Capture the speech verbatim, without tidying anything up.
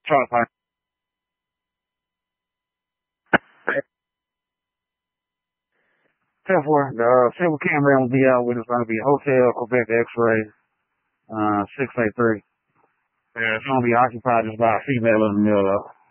Charlie Pine. ten four, the uh, silver camera will be out with it's going to be Hotel Quebec X-Ray, uh, six eight three. Yeah, it's going to be occupied just by a female in the middle of it.